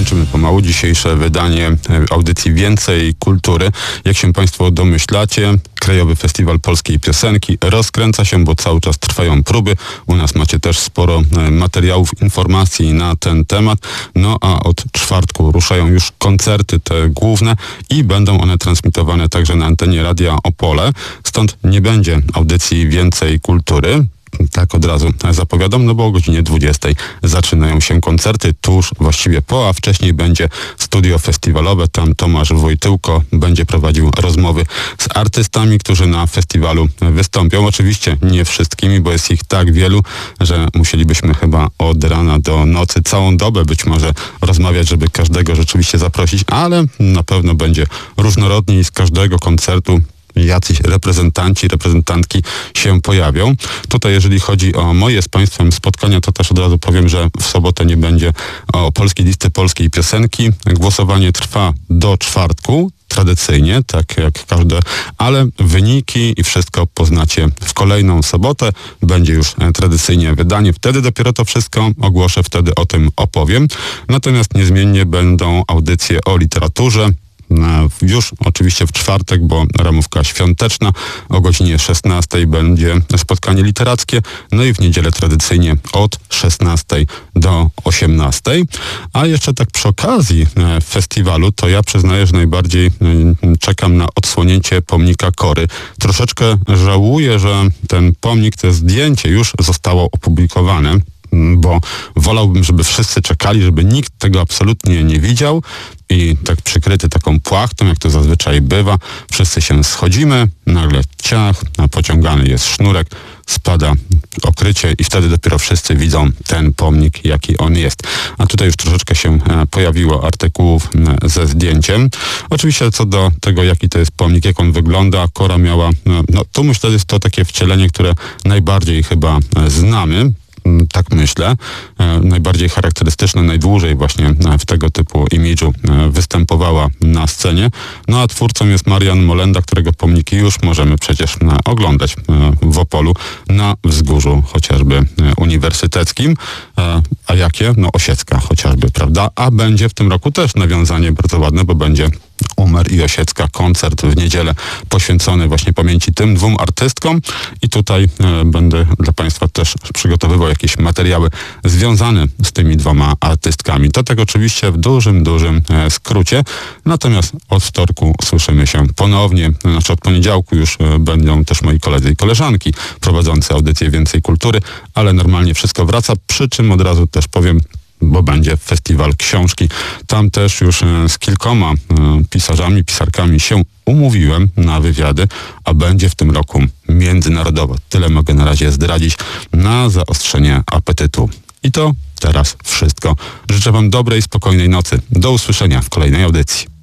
kończymy pomału dzisiejsze wydanie audycji Więcej Kultury. Jak się Państwo domyślacie, Krajowy Festiwal Polskiej Piosenki rozkręca się, bo cały czas trwają próby. U nas macie też sporo materiałów, informacji na ten temat. No a od czwartku ruszają już koncerty te główne i będą one transmitowane także na antenie Radia Opole. Stąd nie będzie audycji Więcej Kultury. Tak od razu zapowiadam, no bo o godzinie 20 zaczynają się koncerty, tuż właściwie a wcześniej będzie studio festiwalowe. Tam Tomasz Wojtyłko będzie prowadził rozmowy z artystami, którzy na festiwalu wystąpią. Oczywiście nie wszystkimi, bo jest ich tak wielu, że musielibyśmy chyba od rana do nocy, całą dobę być może rozmawiać, żeby każdego rzeczywiście zaprosić, ale na pewno będzie różnorodnie i z każdego koncertu jacyś reprezentantki się pojawią. Tutaj jeżeli chodzi o moje z Państwem spotkania, to też od razu powiem, że w sobotę nie będzie o polskiej listy polskiej piosenki. Głosowanie trwa do czwartku, tradycyjnie, tak jak każde, ale wyniki i wszystko poznacie w kolejną sobotę. Będzie już tradycyjnie wydanie. Wtedy dopiero to wszystko ogłoszę, wtedy o tym opowiem. Natomiast niezmiennie będą audycje o literaturze. Już oczywiście w czwartek, bo ramówka świąteczna, o godzinie 16 będzie spotkanie literackie, no i w niedzielę tradycyjnie od 16 do 18. A jeszcze tak przy okazji festiwalu, to ja przyznaję, że najbardziej czekam na odsłonięcie pomnika Kory. Troszeczkę żałuję, że ten pomnik, to zdjęcie już zostało opublikowane, bo wolałbym, żeby wszyscy czekali, żeby nikt tego absolutnie nie widział i tak przykryty taką płachtą, jak to zazwyczaj bywa, wszyscy się schodzimy, nagle ciach, pociągany jest sznurek, spada okrycie i wtedy dopiero wszyscy widzą ten pomnik, jaki on jest. A tutaj już troszeczkę się pojawiło artykułów ze zdjęciem. Oczywiście co do tego, jaki to jest pomnik, jak on wygląda, Kora miała, tu myślę, że jest to takie wcielenie, które najbardziej chyba znamy. Tak myślę, najbardziej charakterystyczne, najdłużej właśnie w tego typu imidżu występowała na scenie. No a twórcą jest Marian Molenda, którego pomniki już możemy przecież oglądać w Opolu na wzgórzu chociażby uniwersyteckim. A jakie? No Osiecka chociażby, prawda? A będzie w tym roku też nawiązanie bardzo ładne, bo będzie Umer i Osiecka, koncert w niedzielę poświęcony właśnie pamięci tym dwóm artystkom i tutaj będę dla Państwa też przygotowywał jakieś materiały związane z tymi dwoma artystkami. To tak oczywiście w dużym skrócie, natomiast od wtorku słyszymy się ponownie, znaczy od poniedziałku już będą też moi koledzy i koleżanki prowadzący audycję Więcej Kultury, ale normalnie wszystko wraca, przy czym od razu też powiem, bo będzie festiwal książki. Tam też już z kilkoma pisarzami, pisarkami się umówiłem na wywiady, a będzie w tym roku międzynarodowo. Tyle mogę na razie zdradzić na zaostrzenie apetytu. I to teraz wszystko. Życzę Wam dobrej, spokojnej nocy. Do usłyszenia w kolejnej audycji.